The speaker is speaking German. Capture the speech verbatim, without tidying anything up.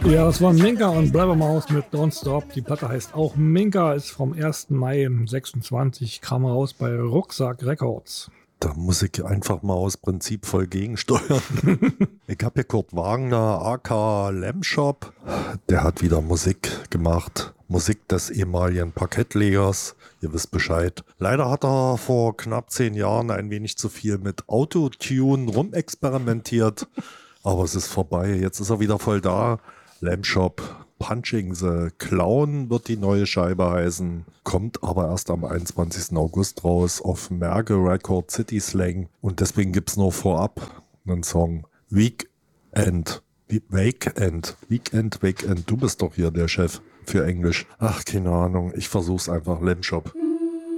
Ja, das waren Minka und Blabbermaus mit Don't Stop. Die Platte heißt auch Minka, ist vom ersten Mai sechsundzwanzig, kam raus bei Rucksack Records. Da muss ich einfach mal aus Prinzip voll gegensteuern. Ich habe hier Kurt Wagner, aka Lamshop. Der hat wieder Musik gemacht. Musik des ehemaligen Parkettlegers. Ihr wisst Bescheid. Leider hat er vor knapp zehn Jahren ein wenig zu viel mit Autotune rumexperimentiert. Aber es ist vorbei. Jetzt ist er wieder voll da. Lamshop, Punching the Clown wird die neue Scheibe heißen, kommt aber erst am einundzwanzigsten August raus auf Merge Record City Slang und deswegen gibt es nur vorab einen Song Weekend, Weekend, Weekend, Weekend, du bist doch hier der Chef für Englisch. Ach, keine Ahnung, ich versuch's einfach, Lamshop.